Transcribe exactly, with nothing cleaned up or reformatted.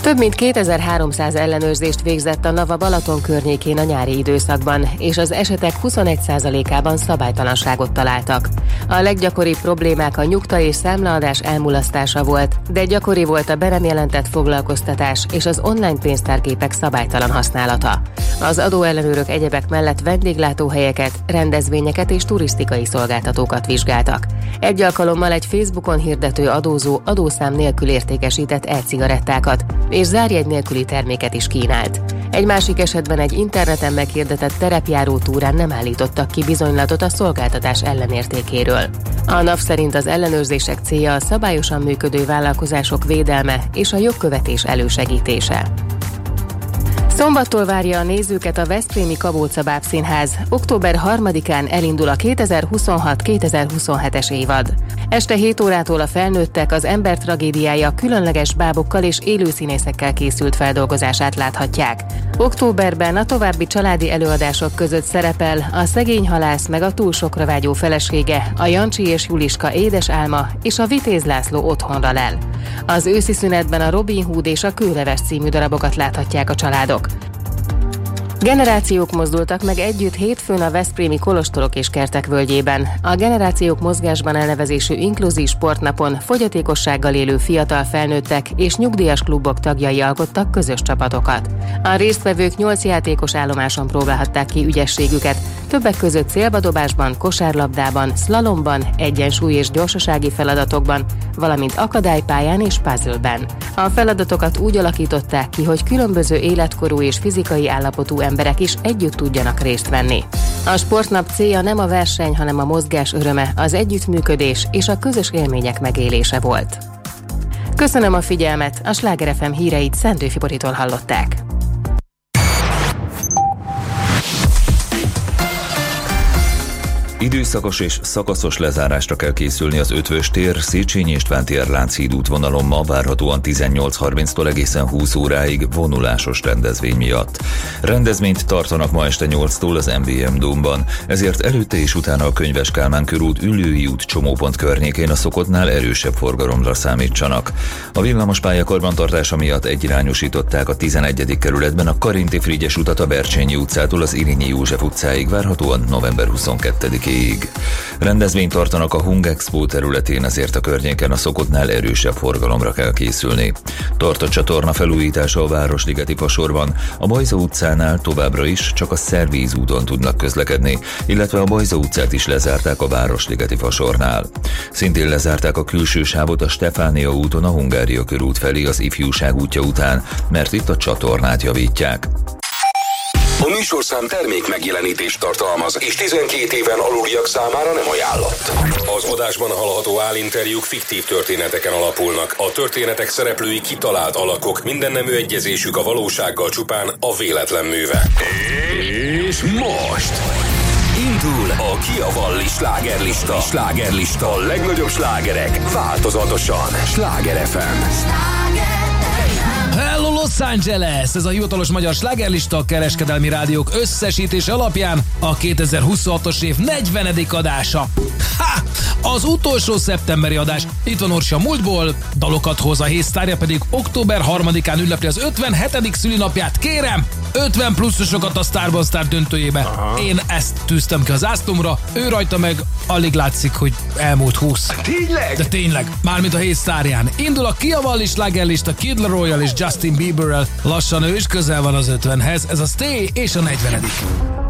Több mint kétezer-háromszáz ellenőrzést végzett a Nava Balaton környékén a nyári időszakban, és az esetek huszonegy százalékában szabálytalanságot találtak. A leggyakoribb problémák a nyugta és számlaadás elmulasztása volt, de gyakori volt a be nem jelentett foglalkoztatás és az online pénztárgépek szabálytalan használata. Az adóellenőrök egyebek mellett vendéglátóhelyeket, rendezvényeket és turisztikai szolgáltatókat vizsgáltak. Egy alkalommal egy Facebookon hirdető adózó adószám nélkül értékesített e-cigarettákat, és zárjegy nélküli terméket is kínált. Egy másik esetben egy interneten meghirdetett terepjáró túrán nem állítottak ki bizonylatot a szolgáltatás ellenértékéről. A NAV szerint az ellenőrzések célja a szabályosan működő vállalkozások védelme és a jogkövetés elősegítése. Szombattól várja a nézőket a veszprémi Kabóca Bábszínház. október harmadikán elindul a kétezer-huszonhat kétezer-huszonhetes évad. Este hét órától a felnőttek az ember tragédiája különleges bábokkal és élő színészekkel készült feldolgozását láthatják. Októberben a további családi előadások között szerepel a Szegény halász meg a túl sokra vágyó felesége, a Jancsi és Juliska édes álma és a Vitéz László otthonra lel. Az őszi szünetben a Robin Hood és a Kőleves című darabokat láthatják a családok. Generációk mozdultak meg együtt hétfőn a veszprémi Kolostorok és Kertek völgyében. A Generációk mozgásban elnevezésű inkluzív sportnapon fogyatékossággal élő fiatal felnőttek és nyugdíjas klubok tagjai alkottak közös csapatokat. A résztvevők nyolc játékos állomáson próbálhatták ki ügyességüket, többek között célbadobásban, kosárlabdában, szlalomban, egyensúly és gyorsasági feladatokban, valamint akadálypályán és puzzleben. A feladatokat úgy alakították ki, hogy különböző életkorú és fizikai állapotú emberek is együtt tudjanak részt venni. A sportnap célja nem a verseny, hanem a mozgás öröme, az együttműködés és a közös élmények megélése volt. Köszönöm a figyelmet, a Sláger ef em híreit Szendőfi Boritól hallották. Időszakos és szakaszos lezárásra kell készülni az Ötvös tér, Széchenyi István tér Lánchíd útvonalon ma várhatóan tizennyolc harminctól egészen húsz óráig vonulásos rendezvény miatt. Rendezvényt tartanak ma este nyolctól az em bé em Dómban, ezért előtte és utána a Könyves Kálmán körút, Üllői út csomópont környékén a szokottnál erősebb forgalomra számítsanak. A villamospálya karbantartása miatt egyirányosították a tizenegyedik kerületben a Karinti Frigyes utat a Bercsényi utcától az Irényi József utcáig várhatóan november huszonkettedikéig. Rendezvényt tartanak a Hung Expo területén, ezért a környéken a szokottnál erősebb forgalomra kell készülni. Tart a csatorna felújítása a Városligeti Fasorban, a Bajza utcánál továbbra is csak a Szervíz úton tudnak közlekedni, illetve a Bajza utcát is lezárták a Városligeti Fasornál. Szintén lezárták a külső sávot a Stefánia úton a Hungária körút felé az Ifjúság útja után, mert itt a csatornát javítják. A műsorszám termék megjelenítést tartalmaz, és tizenkét éven aluliak számára nem ajánlott. Az adásban hallható állinterjúk fiktív történeteken alapulnak. A történetek szereplői kitalált alakok, mindennemű egyezésük a valósággal csupán a véletlen műve. És most indul a Kiavalli slágerlista. Slágerlista. A legnagyobb slágerek változatosan. Sláger ef em. Hello Los Angeles! Ez a hivatalos magyar slágerlista, a kereskedelmi rádiók összesítés alapján a kétezer-huszonhatos év negyvenedik adása. Ha! Az utolsó szeptemberi adás. Itt van Orsi a múltból, dalokat hoz, a hésztárja pedig október harmadikán ünnepli az ötvenhetedik szülinapját. Kérem, ötven pluszosokat a Starban Star döntőjébe. Aha. Én ezt tűztem ki az zászlómra, ő rajta meg alig látszik, hogy elmúlt húsz. Tényleg? De tényleg, mármint a hésztárján. Indul a Kiavalli slágerlista Kid Laroi és Justin Bieberrel. Lassan ő is közel van az ötvenhez, ez a Stay és a negyvenedik